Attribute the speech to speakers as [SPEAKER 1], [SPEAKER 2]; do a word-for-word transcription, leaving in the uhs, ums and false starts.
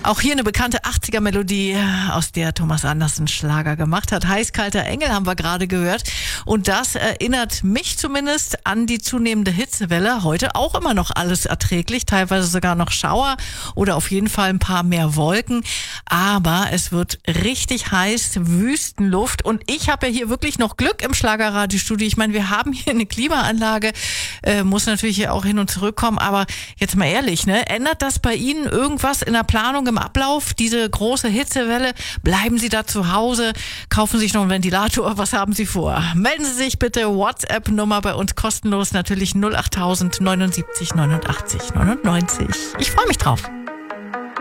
[SPEAKER 1] Auch hier eine bekannte achtziger-Melodie, aus der Thomas Andersen Schlager gemacht hat. Heiß-kalter Engel haben wir gerade gehört. Und das erinnert mich zumindest an die zunehmende Hitzewelle. Heute auch immer noch alles erträglich, teilweise sogar noch Schauer oder auf jeden Fall ein paar mehr Wolken. Aber es wird richtig heiß, Wüstenluft. Und ich habe ja hier wirklich noch Glück im Schlagerradiostudio. Ich meine, wir haben hier eine Klimaanlage, äh, muss natürlich hier auch hin und zurück kommen. Aber jetzt mal ehrlich, ne? Ändert das bei Ihnen irgendwas in der Planung, im Ablauf, diese große Hitzewelle? Bleiben Sie da zu Hause? Kaufen Sie sich noch einen Ventilator? Was haben Sie vor? Melden Sie sich bitte, WhatsApp-Nummer bei uns kostenlos, natürlich null achttausend neunundsiebzig neunundachtzig neunundneunzig. Ich freue mich drauf.